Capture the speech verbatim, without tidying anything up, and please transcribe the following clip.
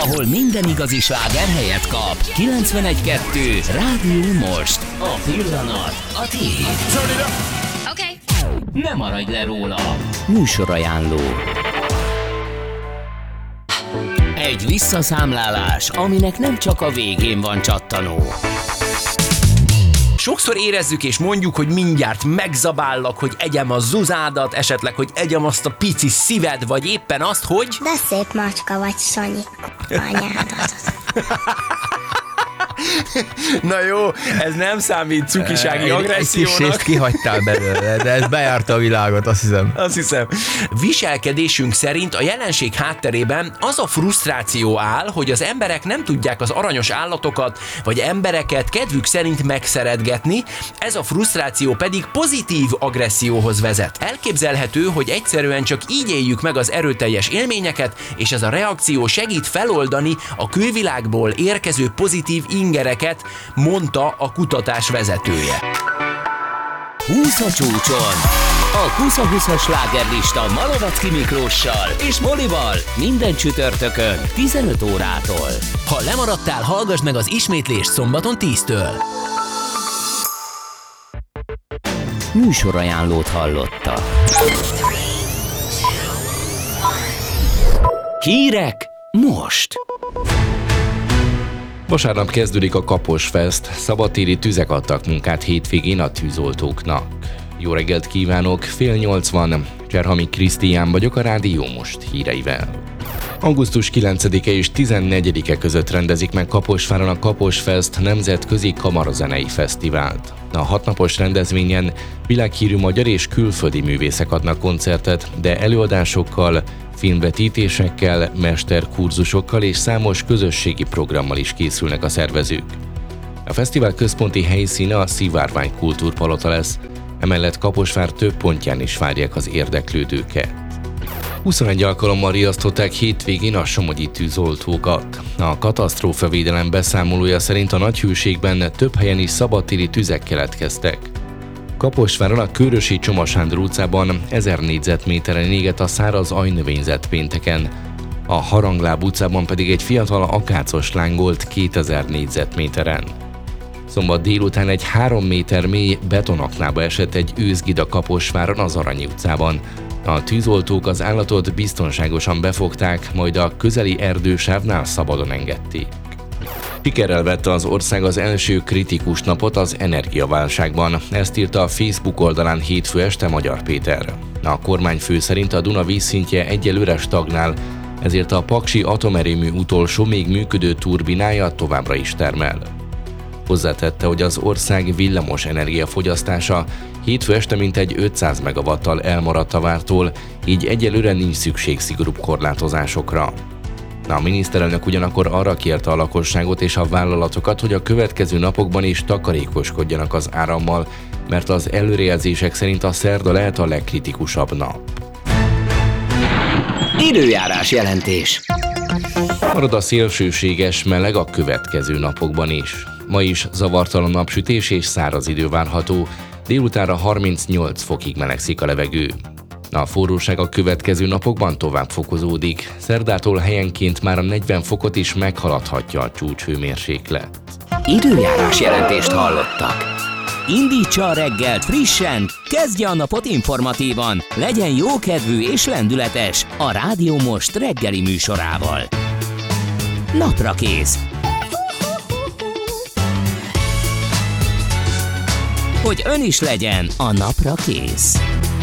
ahol minden igazi sláger helyet kap. kilencvenegy kettő Rádió Most. A pillanat, a tiéd. Okay. Ne maradj le róla. Műsorajánló. Egy visszaszámlálás, aminek nem csak a végén van csattanó. Sokszor érezzük és mondjuk, hogy mindjárt megzabállak, hogy egyem a zuzádat, esetleg, hogy egyem azt a pici szíved, vagy éppen azt, hogy... De szép macska vagy, Sanyi, anyádat. Na jó, ez nem számít cukisági agressziónak. Egy kis kihagytál belőle, de ez bejárta a világot, azt hiszem. Azt hiszem. Viselkedésünk szerint a jelenség hátterében az a frusztráció áll, hogy az emberek nem tudják az aranyos állatokat, vagy embereket kedvük szerint megszeretgetni, ez a frusztráció pedig pozitív agresszióhoz vezet. Elképzelhető, hogy egyszerűen csak így éljük meg az erőteljes élményeket, és ez a reakció segít feloldani a külvilágból érkező pozitív ingereket, mondta a kutatás vezetője. húsz a csúcson. A Kusza Husza slágerlista Malovecki Miklóssal és Molival minden csütörtökön tizenöt órától. Ha lemaradtál, hallgass meg az ismétlést szombaton tíztől. Műsorajánlót hallotta. Hírek most. Vasárnap kezdődik a Kaposfest, szabadtéri tüzek adtak munkát hétvégén a tűzoltóknak. Jó reggelt kívánok, fél nyolc van, Cserhami Krisztián vagyok a Rádió Most híreivel. augusztus kilencedike és tizennegyedike között rendezik meg Kaposváron a Kaposfest nemzetközi kamarazenei fesztivált. A hatnapos rendezvényen világhírű magyar és külföldi művészek adnak koncertet, de előadásokkal, filmvetítésekkel, mesterkurzusokkal és számos közösségi programmal is készülnek a szervezők. A fesztivál központi helyszíne a Szivárvány Kultúrpalota lesz, emellett Kaposvár több pontján is várják az érdeklődőket. huszonegy alkalommal riasztották hétvégén a somogyi tűzoltókat. A katasztrófavédelem beszámolója szerint a Nagyhőségben több helyen is szabadtéri tüzek keletkeztek. Kaposváron a Kőrösi Csoma Sándor utcában ezer négyzetméteren égett a száraz ajnövényzet pénteken, a Harangláb utcában pedig egy fiatal akácos lángolt kétezer négyzetméteren. Szombat délután egy három méter mély betonaknába esett egy őzgida Kaposváron az Aranyi utcában. A tűzoltók az állatot biztonságosan befogták, majd a közeli erdősávnál szabadon engedték. Sikerrel vette az ország az első kritikus napot az energiaválságban, ezt írta a Facebook oldalán hétfő este Magyar Péter. A kormányfő szerint a Duna vízszintje egyelőre stagnál, ezért a paksi atomerőmű utolsó még működő turbinája továbbra is termel. Hozzátette, hogy az ország villamos energiafogyasztása hétfő este mintegy ötszáz megawattal elmaradt a vártól, így egyelőre nincs szükség szigorúbb korlátozásokra. A miniszterelnök ugyanakkor arra kérte a lakosságot és a vállalatokat, hogy a következő napokban is takarékoskodjanak az árammal, mert az előrejelzések szerint a szerda lehet a legkritikusabb nap. Időjárás jelentés. Marad a szélsőséges meleg a következő napokban is. Ma is zavartalan napsütés és száraz idő várható, délutánra harmincnyolc fokig melegszik a levegő. A forróság a következő napokban tovább fokozódik, szerdától helyenként már a negyven fokot is meghaladhatja a csúcshőmérséklet. Időjárás jelentést hallottak. Indítsa a reggelt frissen, kezdje a napot informatívan, legyen jókedvű és lendületes a Rádió Most reggeli műsorával. Naprakész. Hogy ön is legyen a napra kész.